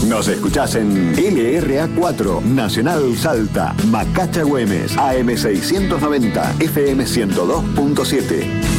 Nos escuchás en LRA4, Nacional Salta, Macacha Güemes, AM 690, FM 102.7.